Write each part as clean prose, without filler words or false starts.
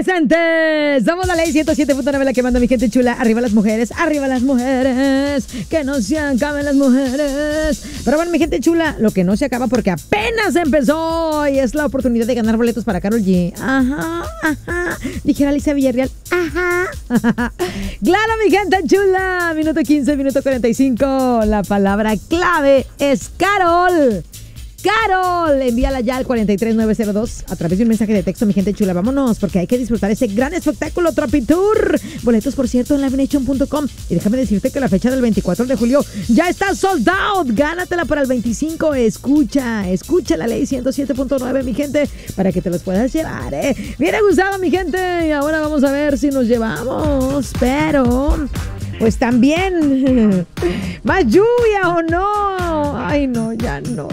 Presentes. Somos la ley 107.9, la que manda mi gente chula. Arriba las mujeres, que no se acaben las mujeres. Pero bueno, mi gente chula, lo que no se acaba porque apenas empezó y es la oportunidad de ganar boletos para Karol G. Ajá. Dijera Alicia Villarreal. Ajá. Claro, mi gente chula. Minuto 15, minuto 45. La palabra clave es Karol. Karol, envíala ya al 43902 a través de un mensaje de texto, mi gente chula. Vámonos, porque hay que disfrutar ese gran espectáculo Tropitour. Boletos, por cierto, en livenation.com. Y déjame decirte que la fecha del 24 de julio ya está sold out. Gánatela para el 25. Escucha la ley 107.9, mi gente, para que te los puedas llevar, Viene gustado, mi gente. Y ahora vamos a ver si nos llevamos. Pero pues también más lluvia o no. Ay, no, ya no,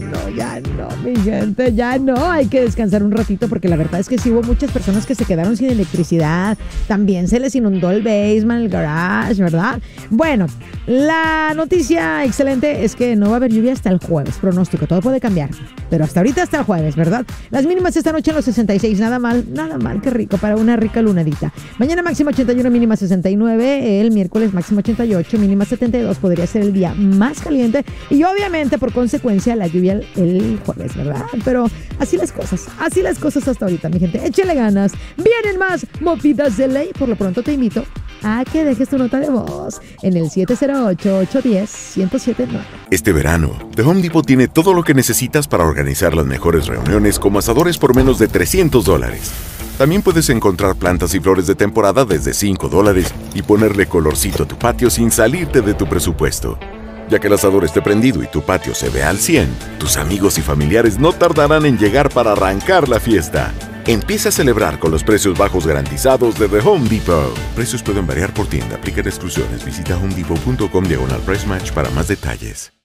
mi gente, ya no. Hay que descansar un ratito porque la verdad es que sí hubo muchas personas que se quedaron sin electricidad. También se les inundó el basement, el garage, ¿verdad? Bueno, la noticia excelente es que no va a haber lluvia hasta el jueves. Pronóstico, todo puede cambiar, pero hasta ahorita hasta el jueves, ¿verdad? Las mínimas esta noche en los 66. Nada mal, qué rico para una rica lunadita. Mañana máxima 81, mínima 69. El miércoles máximo 88, mínima 72. Podría ser el día más caliente y obviamente por consecuencia la lluvia el jueves, ¿verdad? Pero así las cosas hasta ahorita, mi gente. Échale ganas. Vienen más movidas de ley. Por lo pronto te invito a que dejes tu nota de voz en el 708-810-1079. Este verano, The Home Depot tiene todo lo que necesitas para organizar las mejores reuniones, como asadores por menos de $300. También puedes encontrar plantas y flores de temporada desde $5 y ponerle colorcito a tu patio sin salirte de tu presupuesto. Ya que el asador esté prendido y tu patio se ve al 100, tus amigos y familiares no tardarán en llegar para arrancar la fiesta. Empieza a celebrar con los precios bajos garantizados de The Home Depot. Precios pueden variar por tienda. Aplican exclusiones. Visita homedepot.com/price match para más detalles.